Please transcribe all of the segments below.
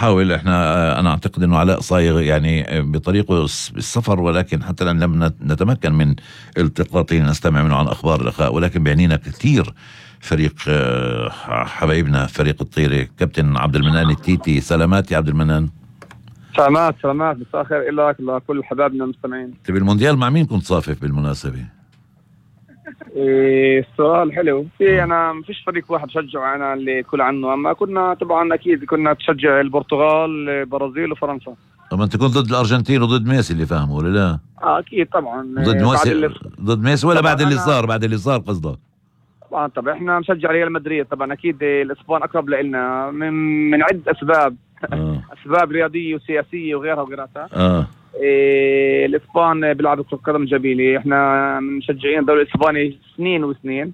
نحاول احنا، انا اعتقد انه علاء صايغ يعني بطريقه السفر، ولكن حتى الان لم نتمكن من التقاطه نستمع منه عن اخبار اللقاء، ولكن بيعنينا كثير فريق حبايبنا فريق الطيرة. كابتن عبد المنان التيتي، سلامات يا عبد المنان. سلامات مساء الخير لك لكل حبايبنا المستمعين. طيب المونديال مع مين كنت صافف بالمناسبة؟ السؤال حلو. انا ما فيش فريق واحد بشجعه انا اللي كل عنه، اما كنا طبعا اكيد كنا تشجع البرتغال، البرازيل وفرنسا. طب انت كنت ضد الارجنتين وضد ميسي اللي فاهمه ولا لا؟ اكيد طبعا ضد ميسي ولا بعد اللي صار قصدك؟ طبعا احنا نشجع ريال مدريد طبعا. اكيد الاسبان اقرب لنا من عده اسباب. اسباب رياضيه وسياسيه وغيرها وغيرها. الاسبان بيلعبوا كرة قدم جميله، احنا مشجعين الدوري الاسباني سنين وسنين.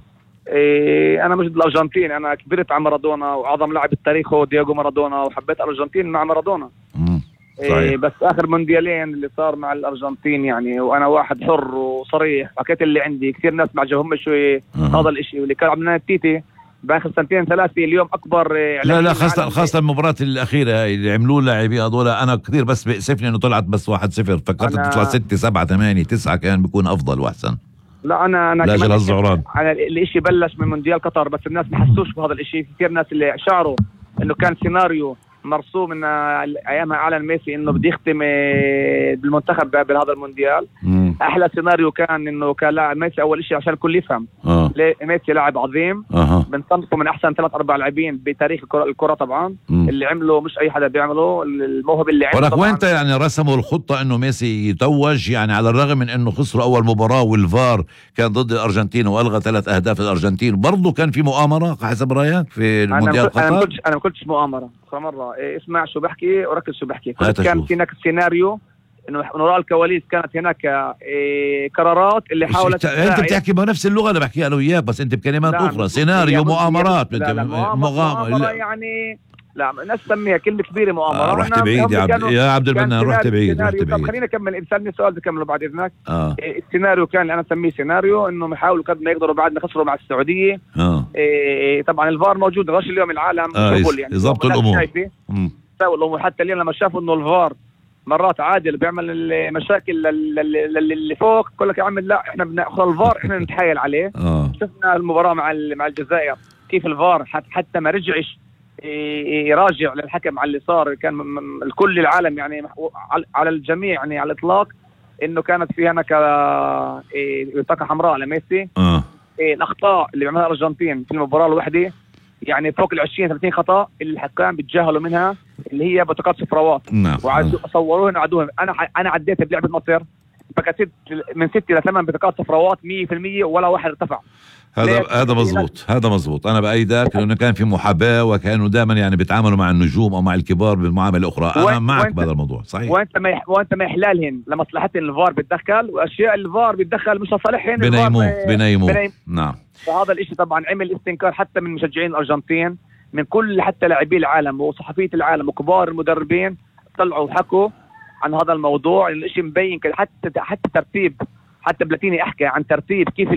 انا مش ضد الارجنتين، انا كبرت على مارادونا واعظم لاعب التاريخ هو دياغو مارادونا، وحبيت الارجنتين مع مارادونا. بس اخر مونديالين اللي صار مع الارجنتين يعني، وانا واحد حر وصريح حكيت اللي عندي، كثير ناس ما عجبهم شوي هذا الاشي، واللي كان عملنا التيتي باخر سنتين ثلاثه اليوم اكبر. لا خاصة المباراة الأخيرة هاي اللي عملوه اللاعبين هذول، أنا كثير بس بيأسفني إنه طلعت بس 1-0، فكرت تطلع 6 7 8 9 كان بيكون أفضل وأحسن. لا أنا لاجل الزعران على الإشي بلش من مونديال قطر، بس الناس ما حسوش بهذا الإشي. كثير ناس اللي شعروا إنه كان سيناريو مرسوم إن أيامها أعلن ميسي إنه بده يختم بالمنتخب بهذا المونديال. احلى سيناريو كان انه كان لاعب ميسي اول شيء عشان الكل يفهم ليه ميسي لاعب عظيم. بنصنفه من احسن 3-4 لاعبين بتاريخ الكره طبعا. اللي عمله مش اي حدا بيعمله، الموهبه اللي عنده. ولك وين يعني رسموا الخطه انه ميسي يتوج، يعني على الرغم من انه خسروا اول مباراه والفار كان ضد الارجنتين والغى 3 أهداف الارجنتين، برضه كان في مؤامره حسب رايك في المونديال قطر؟ انا ما قلتش مؤامره مره. اسمع شو بحكي وركز شو بحكي. كان في هناك سيناريو انه وراء الكواليس كانت هناك قرارات اللي حاولت. انت بتحكي بنفس اللغه اللي بحكيها انا وياك، بس انت بكلمات اخرى. سيناريو مؤامرات. مؤامره يعني لا الناس تسميها كلمه كبيره مؤامره. رحت بعيد يا عبد المنان، رحت بعيد. طب خلينا نكمل، انسالني سؤال بكمله بعد اذنك. السيناريو كان اللي انا اسميه سيناريو انه يحاولوا قد ما يقدروا بعد ما خسروا مع السعوديه. طبعا الفار موجود، غش اليوم العالم يعني يضبطوا الامور. الامور حتى اليوم لما شافوا انه الفار مرات عادل بيعمل المشاكل اللي فوق، يقول لك يا عم لا احنا بناخذ الفار احنا نتحايل عليه. شفنا المباراه مع الجزائر كيف الفار حتى ما رجعش يراجع للحكم على اللي صار. كان الكل العالم يعني على الجميع يعني على الاطلاق انه كانت في هناك بطاقه حمراء لميسي. الاخطاء اللي بيعملها الارجنتين في المباراه الوحده يعني فوق 20-30 خطأ الحكام بيتجاهلوا منها، اللي هي بطاقات صفراوات. وصوروهن وعدوهن. انا عديت بلعبه مصر بكسبت من 6 ل8 بطاقات صفراوات 100% ولا واحد ارتفع. هذا مزبوط. انا بايدك لانه كان في محاباه، وكانوا دائما يعني بيتعاملوا مع النجوم او مع الكبار بالمعامله اخرى. انا معك بهذا الموضوع صحيح. وانت ما احلالهن لمصلحتهن الفار بيتدخل، واشياء الفار بيتدخل مش لصالحهن بنيموه. نعم. فهذا الاشي طبعا عمل استنكار حتى من مشجعين الارجنتين، من كل حتى لاعبي العالم وصحفيه العالم وكبار المدربين طلعوا وحكوا عن هذا الموضوع. الاشي مبين حتى ترتيب، حتى بلاتيني احكي عن ترتيب كيف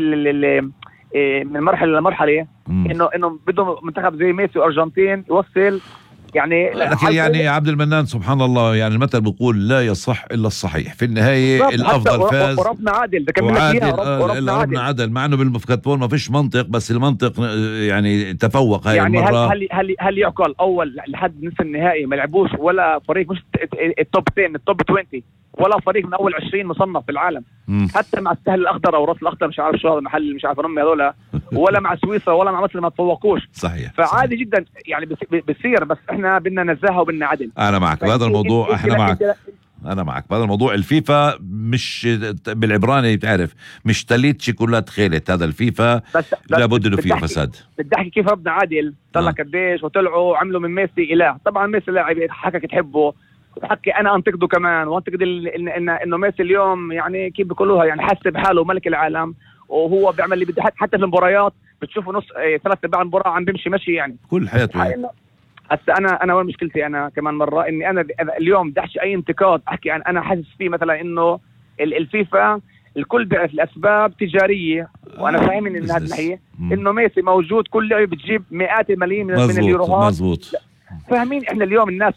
من مرحله لمرحله انه بدهم منتخب زي ميسي وارجنتين يوصل يعني. لكن يعني يا عبد المنان سبحان الله، يعني المثل بيقول لا يصح الا الصحيح. في النهايه الافضل فاز وربنا عادل. ربنا عادل مع انه بالفوتبول ما فيش منطق، بس المنطق يعني تفوق هاي يعني المره. هل يعقل اول لحد نصف النهائي ما لعبوش ولا فريق مش التوب 10 التوب 20 ولا فريق من اول 20 مصنف في العالم؟ حتى مع السهل الاخضر او راس الاخضر مش عارف شو هذا المحل مش عارف رمي هذول ولا مع سويسرا ولا مع مصر ما تفوقوش. صحيح. فعادي جدا يعني بصير، بس احنا بدنا نزاهه وبدنا عدل. انا معك بهذا الموضوع. انا معك بهذا الموضوع. الفيفا مش بالعبراني بتعرف مش تليت شيكولات خيلت، هذا الفيفا لابد انه فيه فساد. بدي احكي كيف ربنا عادل طلع قديش وطلعوا عملوا من ميسي اله. طبعا ميسي لاعب حكك تحبه، حكي انا انتقده كمان وانتقد انه ميسي اليوم يعني كيف بيقولوها يعني حاسب حاله ملك العالم، وهو بيعمل اللي بده. حتى في المباريات بتشوفوا نص 3/4 المباراه عم بيمشي مشي يعني كل حياته. هسه انا وين مشكلتي؟ انا كمان مره اني انا اليوم بدي احكي اي انتقاد احكي انا حاسس فيه مثلا انه الفيفا الكل بيعرف الاسباب تجاريه، وانا فاهم من هذه الناحيه انه ميسي موجود كل لعبه بتجيب مئات الملايين من اليوروهات. مزبوط. فاهمين احنا اليوم الناس